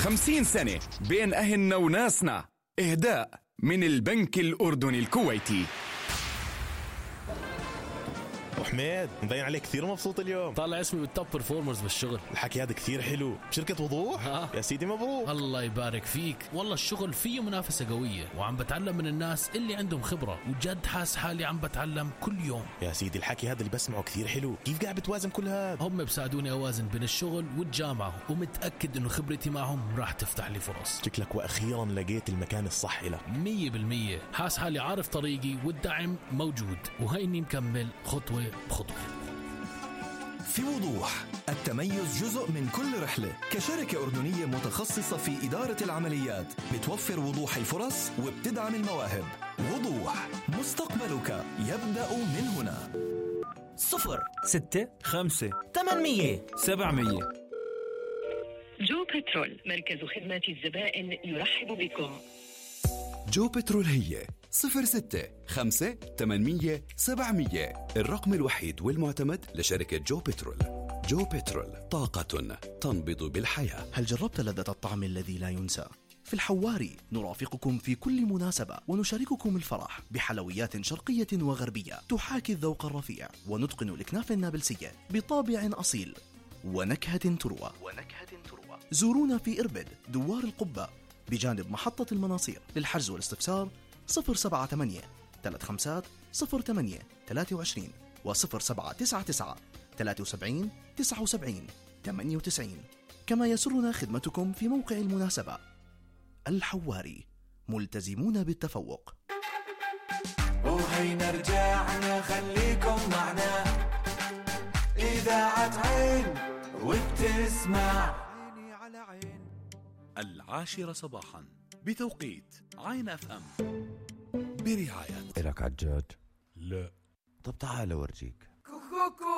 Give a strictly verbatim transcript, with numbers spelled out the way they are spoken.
خمسين سنة بين أهلنا وناسنا. إهداء من البنك الأردني الكويتي. وحميد مبين عليك كثير مبسوط اليوم. طالع اسمي بالتوب برفورمرز بالشغل. الحكي هذا كثير حلو. بشركة وضوح؟ ها؟ يا سيدي مبروك. الله يبارك فيك. والله الشغل فيه منافسة قوية وعم بتعلم من الناس اللي عندهم خبرة، وجد حاس حالي عم بتعلم كل يوم. يا سيدي الحكي هذا اللي بسمعه كثير حلو. كيف قاعد بتوازن كل هذا؟ هم بساعدوني أوازن بين الشغل والجامعة، ومتأكد إنه خبرتي معهم راح تفتح لي فرص. شكلك وأخيرا لقيت المكان الصح لك. مية بالمية. حاس حالي عارف طريقي والدعم موجود، وهيني مكمل خطوة بخطوة. في وضوح، التميز جزء من كل رحلة. كشركة أردنية متخصصة في إدارة العمليات بتوفر وضوح الفرص وبتدعم المواهب. وضوح، مستقبلك يبدأ من هنا. صفر ستة خمسة ثمانمية سبعمية. جو بترول، مركز خدمة الزبائن يرحب بكم. جو بترول هي صفر ستة خمسة ثمانمية سبعمية، الرقم الوحيد والمعتمد لشركة جو بترول. جو بترول، طاقة تنبض بالحياة. هل جربت لذة الطعم الذي لا ينسى؟ في الحواري نرافقكم في كل مناسبة ونشارككم الفرح بحلويات شرقية وغربية تحاكي الذوق الرفيع، ونتقن الكنافة النابلسية بطابع أصيل ونكهة تروى. ونكهة تروى. زورونا في إربد دوار القبة بجانب محطة المناصير. للحجز والاستفسار صفر سبعة ثمانية ثلاثة خمسة صفر ثمانية ثلاثة وعشرين وصفر سبعة تسعة تسعة ثلاثة وسبعين تسعة وسبعين ثمانية وتسعين. كما يسرنا خدمتكم في موقع المناسبة. الحواري، ملتزمون بالتفوق. وهينا رجعنا، خليكم معنا. إذاعة عين وبتسمع عيني على عين. العاشرة صباحا بتوقيت عين اف ام برعاية. إلك عجاج؟ لا. طب تعال أورجيك.